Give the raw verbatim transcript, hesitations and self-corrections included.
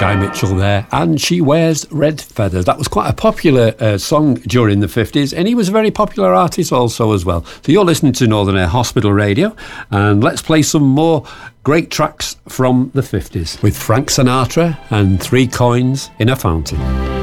Guy Mitchell there, and She Wears Red Feathers. That was quite a popular uh, song during the fifties, and he was a very popular artist also as well. So you're listening to Northern Air Hospital Radio, and let's play some more great tracks from the fifties with Frank Sinatra and Three Coins in a Fountain.